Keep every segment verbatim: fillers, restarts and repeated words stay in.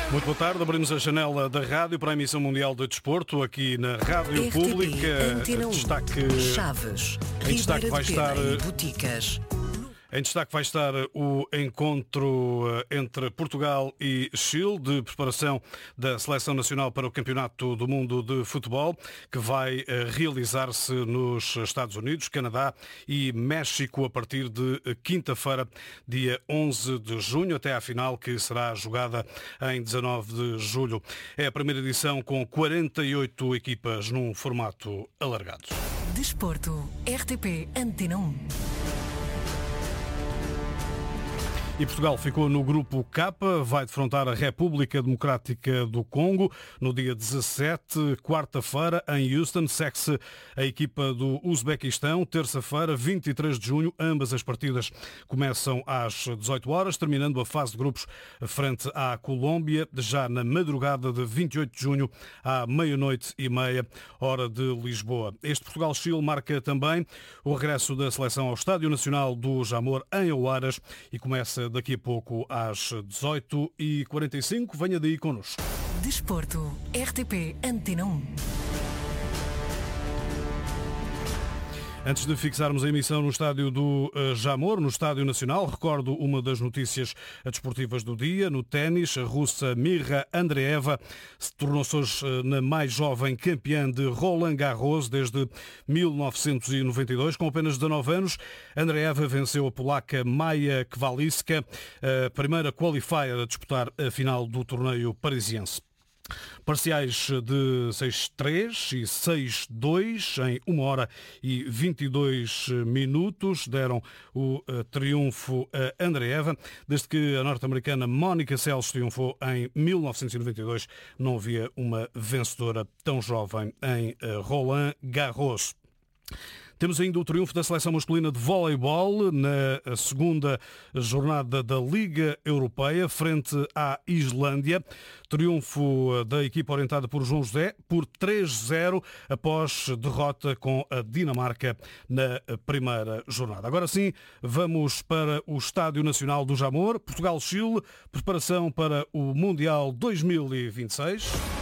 Muito boa tarde, abrimos a janela da rádio para a emissão mundial de desporto aqui na Rádio R T P, Pública. Antena um, Destaque, Chaves, em destaque vai estar Boticas. Em destaque vai estar o encontro entre Portugal e Chile de preparação da Seleção Nacional para o Campeonato do Mundo de Futebol, que vai realizar-se nos Estados Unidos, Canadá e México a partir de quinta-feira, dia onze de junho, até à final, que será jogada em dezanove de julho. É a primeira edição com quarenta e oito equipas num formato alargado. Desporto, R T P Antena um. E Portugal ficou no grupo K, vai defrontar a República Democrática do Congo no dia dezassete, quarta-feira, em Houston. Segue-se a equipa do Uzbequistão, terça-feira, vinte e três de junho. Ambas as partidas começam às dezoito horas, terminando a fase de grupos frente à Colômbia, já na madrugada de vinte e oito de junho, à meia-noite e meia, hora de Lisboa. Este Portugal-Chile marca também o regresso da seleção ao Estádio Nacional do Jamor, em Oeiras, e começa daqui a pouco às dezoito e quarenta e cinco. Venha daí connosco. Desporto, R T P Antena um. Antes de fixarmos a emissão no estádio do Jamor, no Estádio Nacional, recordo uma das notícias desportivas do dia. No ténis, a russa Mirra Andreeva se tornou-se hoje na mais jovem campeã de Roland Garros desde mil novecentos e noventa e dois. Com apenas dezanove anos, Andreeva venceu a polaca Maja Kowalska, a primeira qualifier a disputar a final do torneio parisiense. Parciais de seis três e seis dois em uma hora e vinte e dois minutos deram o triunfo a Andreeva. Desde que a norte-americana Mónica Seles triunfou em mil novecentos e noventa e dois, não havia uma vencedora tão jovem em Roland Garros. Temos ainda o triunfo da seleção masculina de voleibol na segunda jornada da Liga Europeia frente à Islândia. Triunfo da equipa orientada por João José por três zero após derrota com a Dinamarca na primeira jornada. Agora sim, vamos para o Estádio Nacional do Jamor. Portugal-Chile, preparação para o Mundial dois mil e vinte e seis.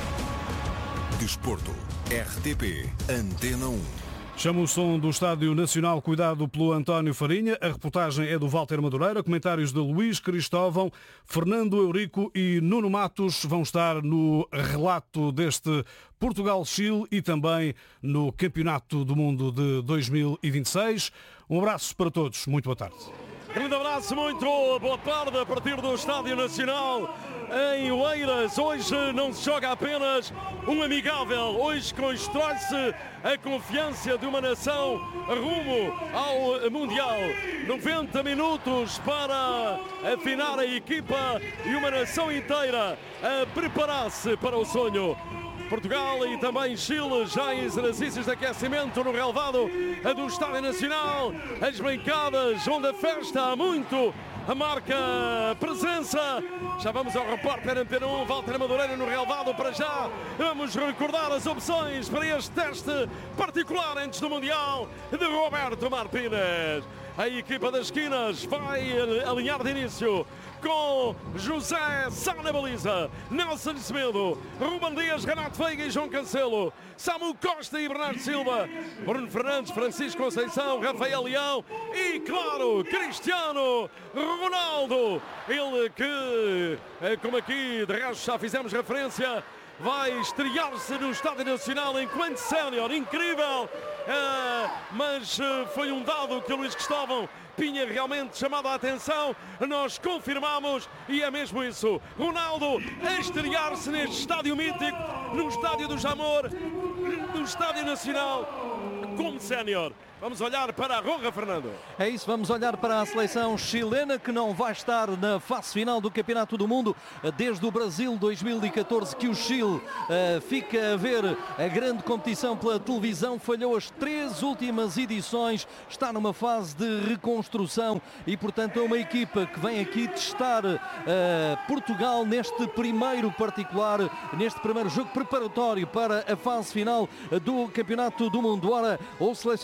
Desporto, R T P Antena um. Chama o som do Estádio Nacional, cuidado pelo António Farinha. A reportagem é do Walter Madureira. Comentários de Luís Cristóvão, Fernando Eurico e Nuno Matos vão estar no relato deste Portugal-Chile e também no Campeonato do Mundo de dois mil e vinte e seis. Um abraço para todos. Muito boa tarde. Grande abraço, muito boa tarde a partir do Estádio Nacional em Oeiras. Hoje não se joga apenas um amigável, hoje constrói-se a confiança de uma nação rumo ao Mundial. noventa minutos para afinar a equipa e uma nação inteira a preparar-se para o sonho. Portugal e também Chile já em exercícios de aquecimento no relvado do Estádio Nacional. As bancadas onde a festa há muito a marca presença. Já vamos ao repórter Antena um, Walter Madureira no relvado para já. Vamos recordar as opções para este teste particular antes do Mundial de Roberto Martínez. A equipa das esquinas vai alinhar de início com José Sá na baliza, Nelson Semedo, Ruben Dias, Renato Veiga e João Cancelo, Samu Costa e Bernardo Silva, Bruno Fernandes, Francisco Conceição, Rafael Leão e, claro, Cristiano Ronaldo. Ele que, como aqui de resto já fizemos referência, vai estrear-se no Estádio Nacional enquanto sénior, incrível, uh, mas uh, foi um dado que o Luís Cristóvão tinha realmente chamado a atenção, nós confirmamos e é mesmo isso. Ronaldo a estrear-se neste estádio mítico, no Estádio do Jamor, no Estádio Nacional, como sénior. Vamos olhar para a Ronra, Fernando. É isso, vamos olhar para a seleção chilena que não vai estar na fase final do Campeonato do Mundo desde o Brasil dois mil e catorze, que o Chile uh, fica a ver a grande competição pela televisão, falhou as três últimas edições, está numa fase de reconstrução e, portanto, é uma equipa que vem aqui testar uh, Portugal neste primeiro particular, neste primeiro jogo preparatório para a fase final do Campeonato do Mundo. Ora, o selecionador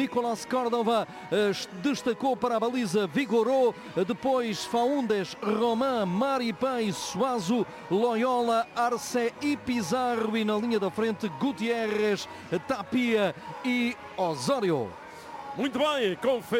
Nicolás Córdova destacou para a baliza Vigoró, depois Faúndes, Román, Maripán, Suazo, Loyola, Arce e Pizarro, e na linha da frente Gutiérrez, Tapia e Osório. Muito bem,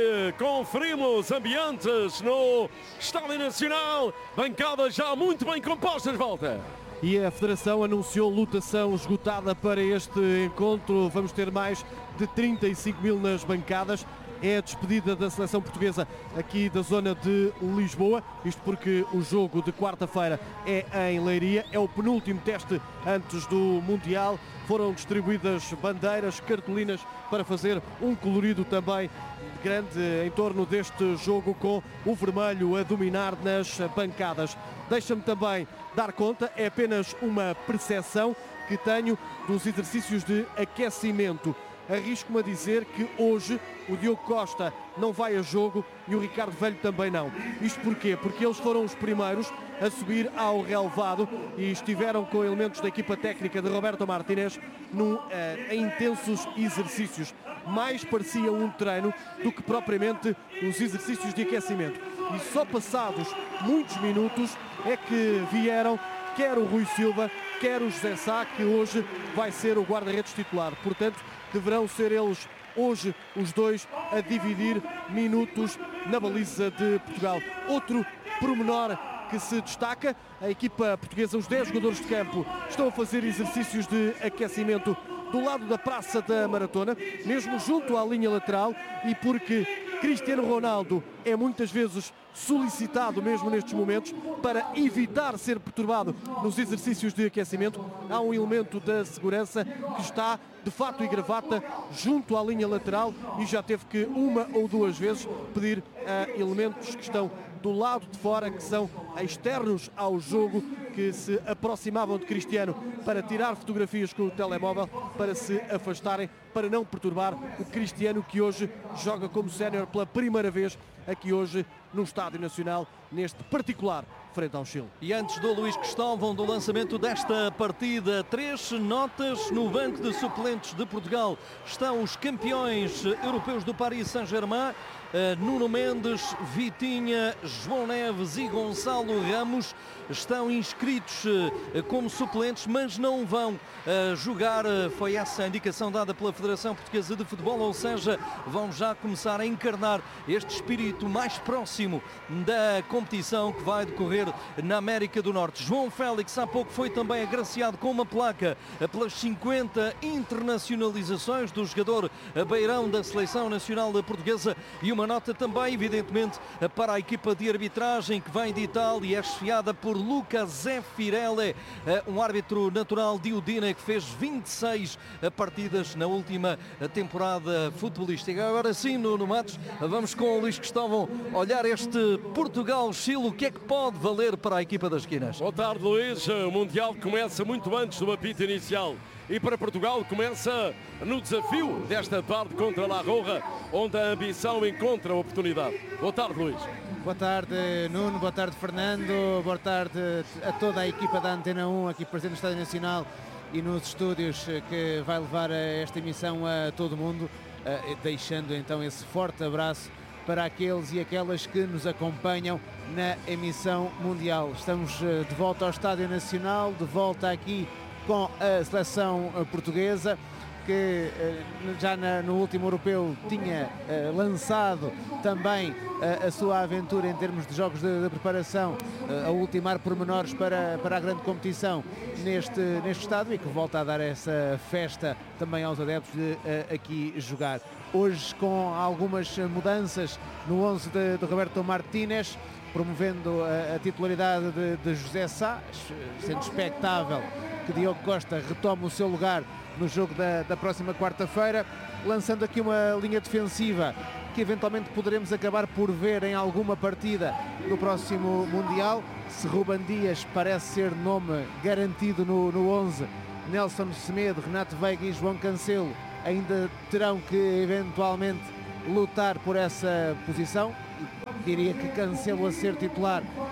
conferimos ambientes no Estádio Nacional, bancadas já muito bem compostas, Walter. E a Federação anunciou lotação esgotada para este encontro. Vamos ter mais de trinta e cinco mil nas bancadas. É a despedida da seleção portuguesa aqui da zona de Lisboa. Isto porque o jogo de quarta-feira é em Leiria. É o penúltimo teste antes do Mundial. Foram distribuídas bandeiras, cartolinas para fazer um colorido também grande em torno deste jogo, com o vermelho a dominar nas bancadas. Deixa-me também dar conta, é apenas uma percepção que tenho dos exercícios de aquecimento. Arrisco-me a dizer que hoje o Diogo Costa não vai a jogo e o Ricardo Velho também não. Isto porquê? Porque eles foram os primeiros a subir ao relevado e estiveram com elementos da equipa técnica de Roberto Martínez num, uh, em intensos exercícios. Mais parecia um treino do que propriamente os exercícios de aquecimento. E só passados muitos minutos é que vieram quer o Rui Silva, quer o José Sá, que hoje vai ser o guarda-redes titular. Portanto, deverão ser eles hoje os dois a dividir minutos na baliza de Portugal. Outro pormenor que se destaca, a equipa portuguesa, os dez jogadores de campo, estão a fazer exercícios de aquecimento do lado da Praça da Maratona, mesmo junto à linha lateral, e porque Cristiano Ronaldo é muitas vezes solicitado mesmo nestes momentos para evitar ser perturbado nos exercícios de aquecimento, há um elemento da segurança que está de fato e gravata junto à linha lateral e já teve que uma ou duas vezes pedir a elementos que estão do lado de fora, que são externos ao jogo, que se aproximavam de Cristiano para tirar fotografias com o telemóvel, para se afastarem, para não perturbar o Cristiano, que hoje joga como sénior pela primeira vez aqui hoje no Estádio Nacional, neste particular frente ao Chile. E antes do Luís Cristóvão, do lançamento desta partida, três notas no banco de suplentes de Portugal. Estão os campeões europeus do Paris Saint-Germain, uh, Nuno Mendes, Vitinha, João Neves e Gonçalo Ramos. Estão inscritos uh, como suplentes, mas não vão uh, jogar. Uh, foi essa a indicação dada pela Federação Portuguesa de Futebol, ou seja, vão já começar a encarnar este espírito mais próximo da competição que vai decorrer na América do Norte. João Félix há pouco foi também agraciado com uma placa pelas cinquenta internacionalizações do jogador beirão da Seleção Nacional Portuguesa, e uma nota também, evidentemente, para a equipa de arbitragem que vem de Itália, é chefiada por Luca Zeffirelli, um árbitro natural de Udine que fez vinte e seis partidas na última temporada futebolística. Agora sim, Nuno Matos, vamos com o Luís Cristóvão olhar este Portugal-Chile. O que é que pode valer para a equipa das esquinas? Boa tarde, Luís. O Mundial começa muito antes do apito inicial e para Portugal começa no desafio desta tarde contra La Roja, onde a ambição encontra a oportunidade. Boa tarde, Luís. Boa tarde, Nuno. Boa tarde, Fernando. Boa tarde a toda a equipa da Antena um aqui presente no Estádio Nacional e nos estúdios, que vai levar esta emissão a todo mundo, deixando então esse forte abraço para aqueles e aquelas que nos acompanham na emissão mundial. Estamos de volta ao Estádio Nacional, de volta aqui com a seleção portuguesa, que já no último europeu tinha lançado também a sua aventura em termos de jogos de, de preparação, a ultimar pormenores para, para a grande competição neste, neste estádio, e que volta a dar essa festa também aos adeptos de aqui jogar. Hoje com algumas mudanças no onze de, de Roberto Martínez, promovendo a, a titularidade de, de José Sá, sendo expectável que Diogo Costa retome o seu lugar no jogo da, da próxima quarta-feira, lançando aqui uma linha defensiva que eventualmente poderemos acabar por ver em alguma partida no próximo Mundial. Se Ruben Dias parece ser nome garantido no, no onze, Nelson Semedo, Renato Veiga e João Cancelo ainda terão que eventualmente lutar por essa posição. Diria que Cancelo a ser titular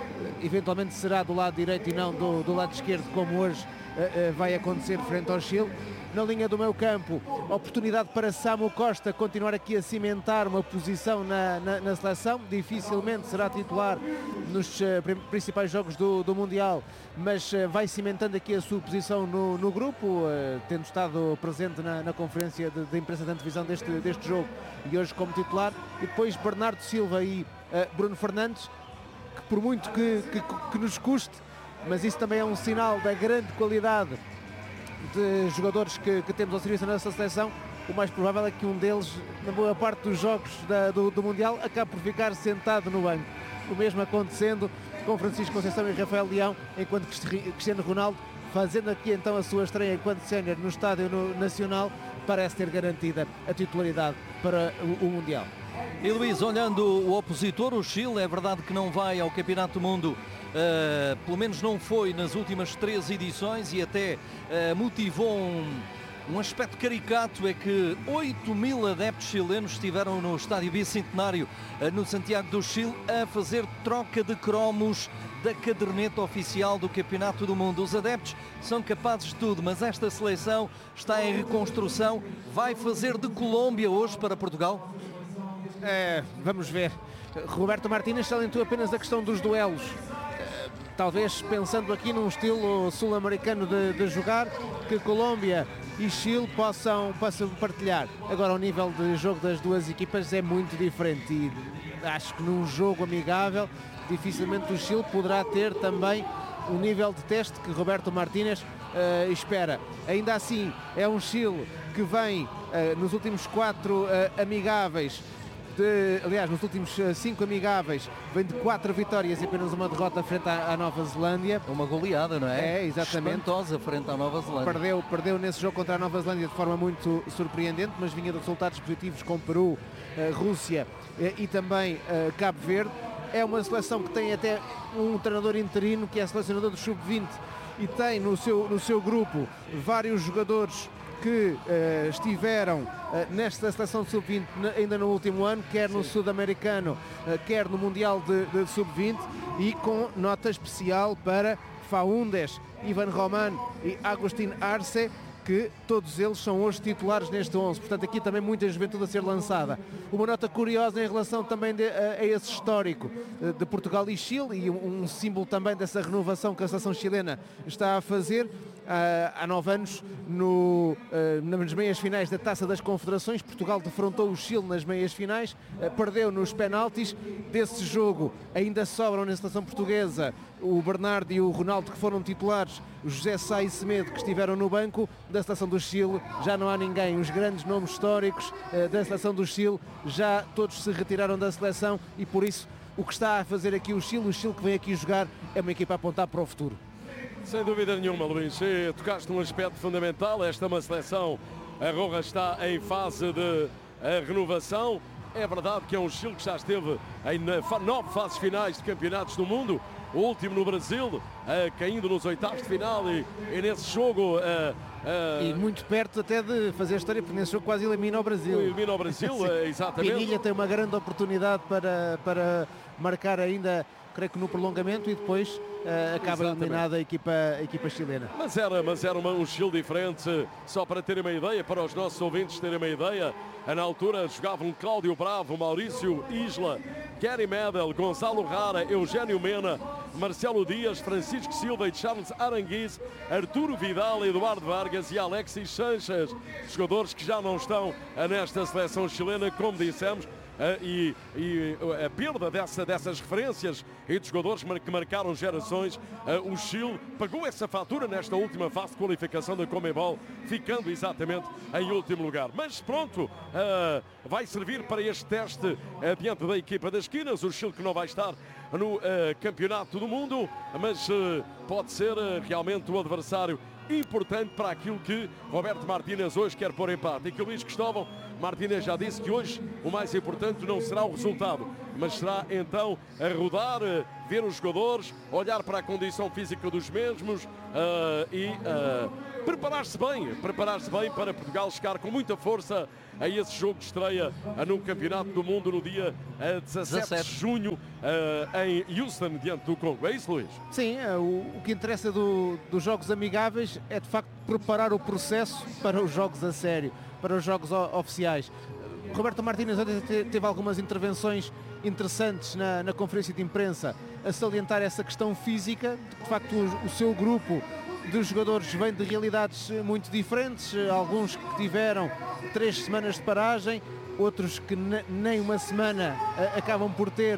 eventualmente será do lado direito e não do, do lado esquerdo, como hoje uh, uh, vai acontecer frente ao Chile. Na linha do meio campo, oportunidade para Samu Costa continuar aqui a cimentar uma posição na, na, na seleção. Dificilmente será titular nos uh, principais jogos do, do Mundial, mas uh, vai cimentando aqui a sua posição no, no grupo, uh, tendo estado presente na, na conferência de, de imprensa de antevisão deste, deste jogo e hoje como titular. E depois Bernardo Silva e uh, Bruno Fernandes, que por muito que, que, que nos custe, mas isso também é um sinal da grande qualidade de jogadores que, que temos ao serviço da nossa seleção. O mais provável é que um deles, na boa parte dos jogos da, do, do Mundial, acabe por ficar sentado no banco. O mesmo acontecendo com Francisco Conceição e Rafael Leão, enquanto Cristiano Ronaldo, fazendo aqui então a sua estreia enquanto sénior no Estádio no Nacional, parece ter garantida a titularidade para o, o Mundial. E Luís, olhando o opositor, o Chile, é verdade que não vai ao Campeonato do Mundo, uh, pelo menos não foi nas últimas três edições, e até uh, motivou um, um aspecto caricato, é que oito mil adeptos chilenos estiveram no Estádio Bicentenário, uh, no Santiago do Chile, a fazer troca de cromos da caderneta oficial do Campeonato do Mundo. Os adeptos são capazes de tudo, mas esta seleção está em reconstrução. Vai fazer de Colômbia hoje para Portugal? É, vamos ver. Roberto Martínez salientou apenas a questão dos duelos, talvez pensando aqui num estilo sul-americano de, de jogar, que Colômbia e Chile possam, possam partilhar. Agora o nível de jogo das duas equipas é muito diferente e acho que num jogo amigável dificilmente o Chile poderá ter também o nível de teste que Roberto Martínez uh, espera. Ainda assim é um Chile que vem uh, nos últimos quatro uh, amigáveis De, aliás, nos últimos cinco amigáveis, vem de quatro vitórias e apenas uma derrota frente à, à Nova Zelândia. Uma goleada, não é? É, exatamente. Espantosa frente à Nova Zelândia. Perdeu, perdeu nesse jogo contra a Nova Zelândia de forma muito surpreendente, mas vinha de resultados positivos com Peru, Rússia e também Cabo Verde. É uma seleção que tem até um treinador interino, que é selecionador do sub vinte, e tem no seu, no seu grupo vários jogadores que uh, estiveram uh, nesta seleção de sub vinte ainda no último ano, quer no Sul-Americano, uh, quer no Mundial de, de sub vinte, e com nota especial para Faúndes, Ivan Roman e Agustín Arce, que todos eles são hoje titulares neste onze. Portanto, aqui também muita juventude a ser lançada. Uma nota curiosa em relação também de, a, a esse histórico uh, de Portugal e Chile, e um, um símbolo também dessa renovação que a seleção chilena está a fazer. Uh, há nove anos, no, uh, nas meias finais da Taça das Confederações, Portugal defrontou o Chile nas meias finais, uh, perdeu nos penaltis. Desse jogo ainda sobram na seleção portuguesa o Bernardo e o Ronaldo, que foram titulares, o José Sá e Semedo, que estiveram no banco. Da seleção do Chile já não há ninguém. Os grandes nomes históricos uh, da seleção do Chile já todos se retiraram da seleção, e por isso o que está a fazer aqui o Chile, o Chile que vem aqui jogar, é uma equipa a apontar para o futuro. Sem dúvida nenhuma, Luís. Tocaste um aspecto fundamental. Esta é uma seleção, a Roja está em fase de renovação. É verdade que é um Chile que já esteve em nove fases finais de campeonatos do mundo. O último no Brasil, caindo nos oitavos de final, e, e nesse jogo... Uh, e muito perto até de fazer história, porque nesse jogo quase elimina o Brasil. Elimina o Brasil, exatamente. Pinilha tem uma grande oportunidade para, para marcar ainda, creio que no prolongamento, e depois uh, acaba Exatamente. eliminada a equipa, a equipa chilena. Mas era, mas era uma, um Chile diferente, só para terem uma ideia, para os nossos ouvintes terem uma ideia. Na altura jogavam Cláudio Bravo, Maurício Isla, Gary Medel, Gonçalo Rara, Eugênio Mena, Marcelo Dias, Francisco Silva e Charles Aranguiz, Arturo Vidal, Eduardo Vargas e Alexis Sanchez, jogadores que já não estão nesta seleção chilena, como dissemos. Uh, e, e a perda dessa, dessas referências e de jogadores que marcaram gerações, uh, o Chile pagou essa fatura nesta última fase de qualificação da Conmebol, ficando exatamente em último lugar. Mas pronto, uh, vai servir para este teste uh, diante da equipa das esquinas. O Chile que não vai estar no uh, Campeonato do Mundo, mas uh, pode ser uh, realmente o adversário importante para aquilo que Roberto Martínez hoje quer pôr em prática. E que o Luís Cristóvão Martínez já disse que hoje o mais importante não será o resultado, mas será então a rodar, ver os jogadores, olhar para a condição física dos mesmos uh, e uh, preparar-se bem, preparar-se bem para Portugal chegar com muita força a esse jogo de estreia no Campeonato do Mundo no dia dezassete de junho em Houston, diante do Congo. É isso, Luís? Sim, o, o que interessa do, dos jogos amigáveis é de facto preparar o processo para os jogos a sério, para os jogos o, oficiais. Roberto Martínez teve algumas intervenções interessantes na, na conferência de imprensa a salientar essa questão física, de facto o, o seu grupo dos jogadores vem de realidades muito diferentes, alguns que tiveram três semanas de paragem, outros que nem uma semana acabam por ter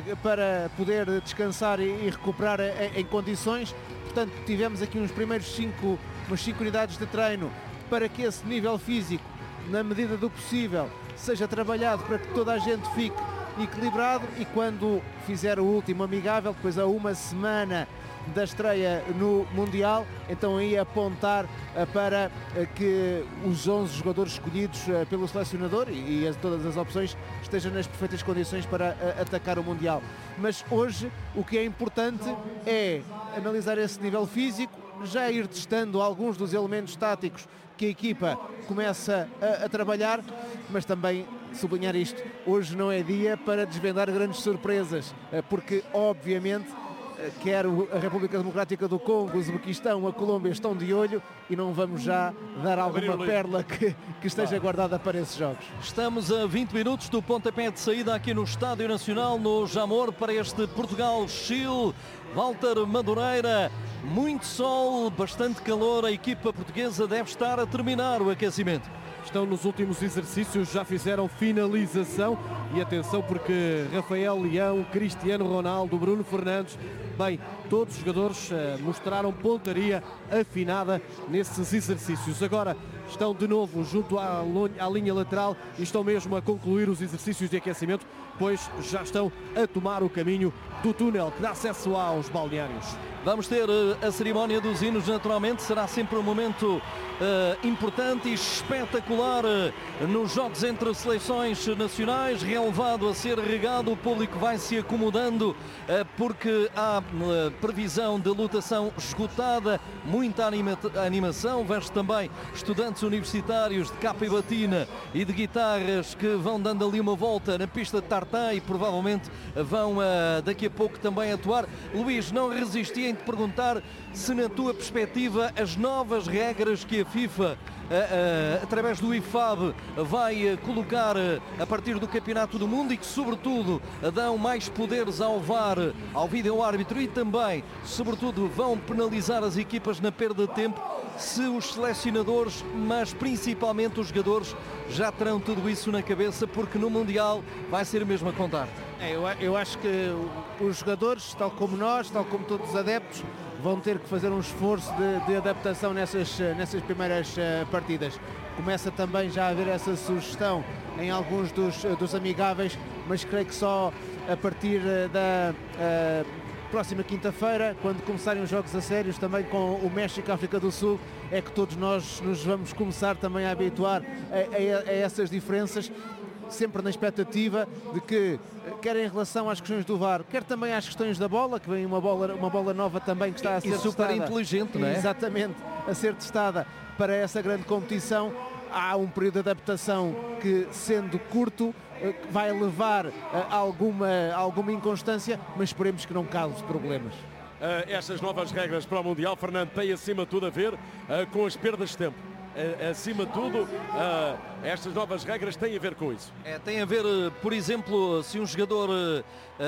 para poder descansar e recuperar em condições. Portanto, tivemos aqui uns primeiros cinco, umas cinco unidades de treino para que esse nível físico, na medida do possível, seja trabalhado para que toda a gente fique equilibrado, e quando fizer o último amigável, depois a uma semana da estreia no Mundial, então aí apontar uh, para uh, que os onze jogadores escolhidos uh, pelo selecionador e, e as, todas as opções estejam nas perfeitas condições para uh, atacar o Mundial. Mas hoje o que é importante é analisar esse nível físico, já ir testando alguns dos elementos táticos que a equipa começa a, a trabalhar, mas também sublinhar isto, hoje não é dia para desvendar grandes surpresas, uh, porque obviamente quer a República Democrática do Congo, o Uzbequistão, a Colômbia estão de olho e não vamos já dar alguma pérola que, que esteja guardada para esses jogos. Estamos a vinte minutos do pontapé de saída aqui no Estádio Nacional, no Jamor, para este Portugal-Chile. Walter Madureira, muito sol, bastante calor, a equipa portuguesa deve estar a terminar o aquecimento. Estão nos últimos exercícios, já fizeram finalização e atenção porque Rafael Leão, Cristiano Ronaldo, Bruno Fernandes, bem, todos os jogadores uh, mostraram pontaria afinada nesses exercícios. Agora estão de novo junto à, à linha lateral e estão mesmo a concluir os exercícios de aquecimento, pois já estão a tomar o caminho do túnel que dá acesso aos balneários. Vamos ter uh, a cerimónia dos hinos, naturalmente, será sempre um momento uh, importante e espetacular uh, nos jogos entre seleções nacionais, relevado a ser regado, o público vai se acomodando uh, porque há uh, previsão de lotação esgotada, muita anima animação, vejo também estudantes universitários de capa e batina e de guitarras que vão dando ali uma volta na pista de tartan e provavelmente vão uh, daqui a pouco também atuar. Luís, não resisti em te perguntar se na tua perspectiva as novas regras que a FIFA Uh, uh, através do I F A B vai uh, colocar uh, a partir do Campeonato do Mundo e que sobretudo uh, dão mais poderes ao V A R, ao vídeo-árbitro e também, sobretudo, vão penalizar as equipas na perda de tempo, se os selecionadores, mas principalmente os jogadores, já terão tudo isso na cabeça, porque no Mundial vai ser mesmo a contar. É, eu, eu acho que os jogadores, tal como nós, tal como todos os adeptos, vão ter que fazer um esforço de, de adaptação nessas, nessas primeiras uh, partidas. Começa também já a haver essa sugestão em alguns dos, dos amigáveis, mas creio que só a partir uh, da uh, próxima quinta-feira, quando começarem os jogos a sérios também com o México e a África do Sul, é que todos nós nos vamos começar também a habituar a, a, a essas diferenças, sempre na expectativa de que, quer em relação às questões do V A R, quer também às questões da bola, que vem uma bola, uma bola nova também que está a ser e super testada, inteligente, não é? Exatamente, a ser testada para essa grande competição. Há um período de adaptação que, sendo curto, vai levar a alguma, alguma inconstância, mas esperemos que não cause problemas. Uh, estas novas regras para o Mundial, Fernando, têm acima de tudo a ver uh, com as perdas de tempo. Uh, acima de tudo, uh, estas novas regras têm a ver com isso. É, tem a ver, por exemplo, se um jogador uh,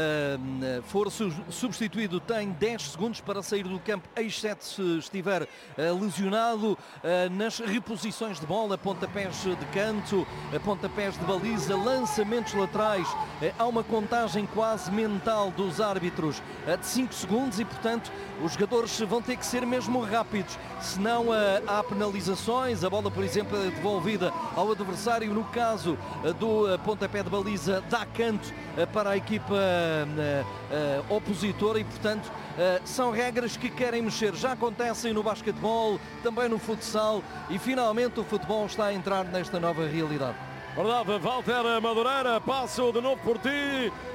uh, for su substituído, tem dez segundos para sair do campo, exceto se estiver uh, lesionado, uh, nas reposições de bola, pontapés de canto, uh, pontapés de baliza, lançamentos laterais, uh, há uma contagem quase mental dos árbitros uh, de cinco segundos e, portanto, os jogadores vão ter que ser mesmo rápidos, senão uh, há penalizações, a bola, por exemplo, é devolvida ao adversário, no caso uh, do uh, pontapé de baliza, dá canto uh, para a equipa uh, uh, opositora e, portanto, uh, são regras que querem mexer. Já acontecem no basquetebol, também no futsal e, finalmente, o futebol está a entrar nesta nova realidade. Verdade, Walter Madureira, passo de novo por ti.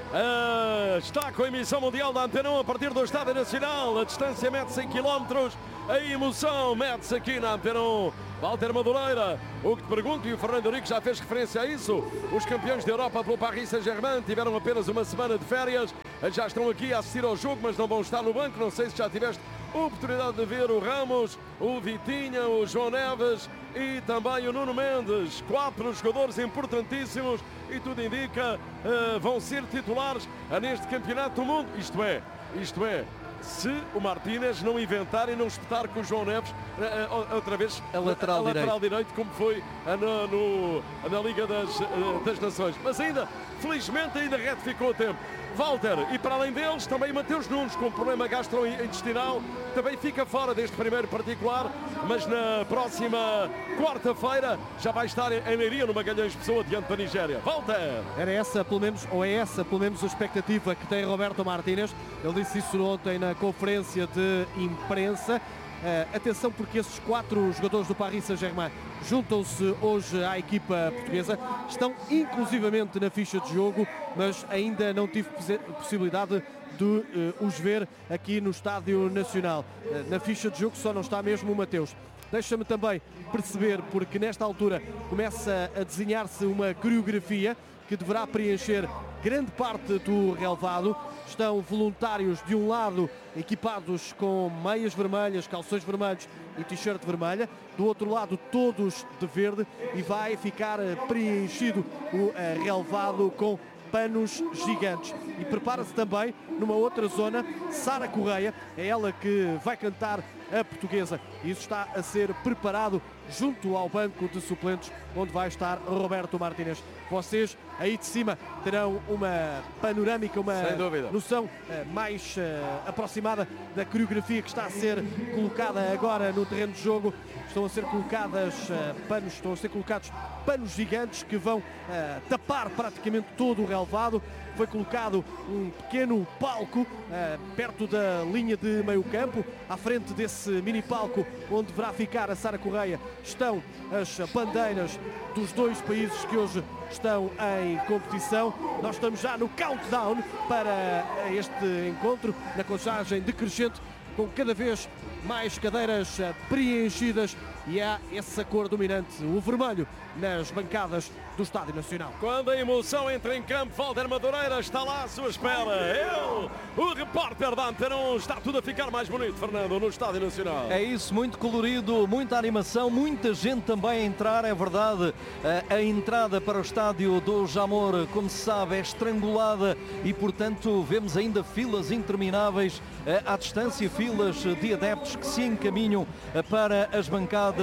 Uh, está com a emissão mundial da Antena um a partir do Estádio Nacional. A distância mede-se em quilómetros. A emoção mede-se aqui na Antena um. Walter Madureira, o que te pergunto, e o Fernando Henrique já fez referência a isso, os campeões da Europa pelo Paris Saint-Germain tiveram apenas uma semana de férias, já estão aqui a assistir ao jogo, mas não vão estar no banco. Não sei se já tiveste a oportunidade de ver o Ramos, o Vitinha, o João Neves e também o Nuno Mendes. Quatro jogadores importantíssimos e tudo indica uh, vão ser titulares neste campeonato do mundo. Isto é, isto é, se o Martínez não inventar e não espetar com o João Neves uh, uh, outra vez a lateral, a, a lateral direito. direito, como foi uh, no, no, na Liga das, uh, das Nações. Mas ainda, felizmente, ainda retificou o tempo. Walter, e para além deles, também Mateus Nunes, com problema gastrointestinal, também fica fora deste primeiro particular, mas na próxima quarta-feira já vai estar em Leiria, no Magalhães Pessoa, diante da Nigéria. Walter! Era essa, pelo menos, ou é essa, pelo menos, a expectativa que tem Roberto Martínez. Ele disse isso ontem na conferência de imprensa. Uh, atenção, porque esses quatro jogadores do Paris Saint-Germain juntam-se hoje à equipa portuguesa, estão inclusivamente na ficha de jogo, mas ainda não tive possibilidade de uh, os ver aqui no Estádio Nacional. Uh, na ficha de jogo só não está mesmo o Mateus. Deixa-me também perceber, porque nesta altura começa a desenhar-se uma coreografia que deverá preencher grande parte do relvado. Estão voluntários de um lado equipados com meias vermelhas, calções vermelhos e t-shirt vermelha, do outro lado todos de verde, e vai ficar preenchido o relvado com panos gigantes. E prepara-se também numa outra zona Sara Correia, é ela que vai cantar a portuguesa. Isso está a ser preparado junto ao banco de suplentes, onde vai estar Roberto Martínez. Vocês aí de cima terão uma panorâmica, uma noção uh, mais uh, aproximada da coreografia que está a ser colocada agora no terreno de jogo. Estão a ser colocadas uh, panos, estão a ser colocados panos gigantes que vão uh, tapar praticamente todo o relvado. Foi colocado um pequeno palco uh, perto da linha de meio campo. À frente desse mini palco, onde deverá ficar a Sara Correia, estão as bandeiras dos dois países que hoje estão em competição. Nós estamos já no countdown para este encontro, na contagem decrescente, com cada vez mais cadeiras preenchidas, e há essa cor dominante, o vermelho, nas bancadas do Estádio Nacional. Quando a emoção entra em campo, Walter Madureira está lá à sua espera. Ele, o repórter da Antena um, está tudo a ficar mais bonito, Fernando, no Estádio Nacional. É isso, muito colorido, muita animação, muita gente também a entrar, é verdade. A entrada para o estádio do Jamor, como se sabe, é estrangulada e, portanto, vemos ainda filas intermináveis à distância, filas de adeptos que se encaminham para as bancadas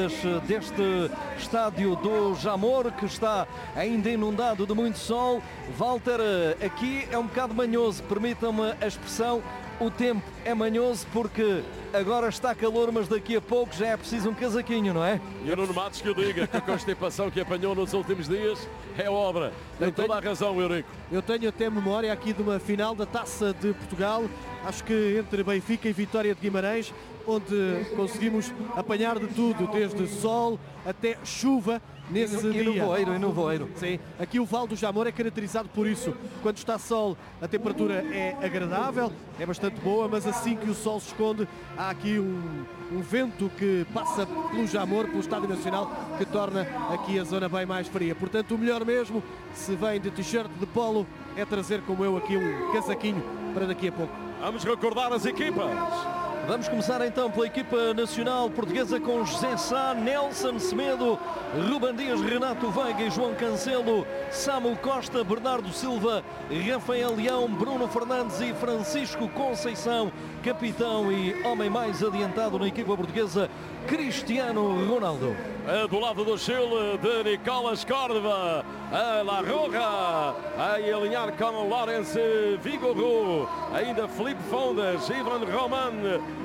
deste estádio do Jamor, que está ainda inundado de muito sol. Walter, aqui é um bocado manhoso, permitam-me a expressão, o tempo é manhoso, porque agora está calor, mas daqui a pouco já é preciso um casaquinho, não é? E o Nuno Matos que eu diga que a constipação que apanhou nos últimos dias é obra. Tem toda a razão, Eurico. Eu tenho até memória aqui de uma final da Taça de Portugal, acho que entre Benfica e Vitória de Guimarães, onde conseguimos apanhar de tudo, desde sol até chuva nesse e, dia. E no voeiro, e no voeiro. Sim, aqui o Val do Jamor é caracterizado por isso. Quando está sol, a temperatura é agradável, é bastante boa, mas assim que o sol se esconde, há aqui um, um vento que passa pelo Jamor, pelo Estádio Nacional, que torna aqui a zona bem mais fria. Portanto, o melhor mesmo, se vem de t-shirt de polo, é trazer como eu aqui um casaquinho para daqui a pouco. Vamos recordar as equipas. Vamos começar então pela equipa nacional portuguesa, com José Sá, Nelson Semedo, Ruben Dias, Renato Veiga e João Cancelo, Samu Costa, Bernardo Silva, Rafael Leão, Bruno Fernandes e Francisco Conceição, capitão e homem mais adiantado na equipa portuguesa, Cristiano Ronaldo. Do lado do Chile, de Nicolas Córdoba, a La Roja, a alinhar com Laurence Vigouroux, ainda Felipe Fondas, Ivan Roman,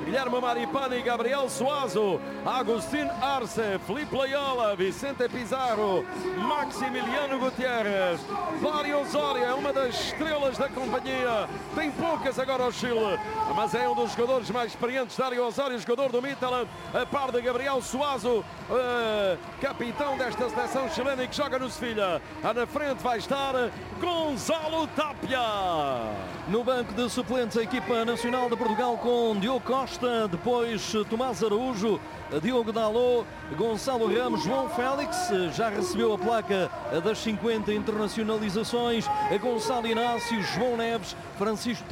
Guilherme Maripani, Gabriel Suazo, Agustín Arce, Felipe Loyola, Vicente Pizarro, Maximiliano Gutierrez. Dário Osório é uma das estrelas da companhia. Tem poucas agora ao Chile, mas é um dos jogadores mais experientes. Dário Osório, jogador do Midtjylland, a par de Gabriel Suazo, uh, capitão desta seleção chilena e que joga no Sevilha. Na frente vai estar Gonzalo Tapia. No banco de suplentes, a equipa nacional de Portugal com Diogo Costa, depois Tomás Araújo, Diogo Dalot, Gonçalo Ramos, João Félix, já recebeu a placa das cinquenta internacionalizações, Gonçalo Inácio, João Neves, Francisco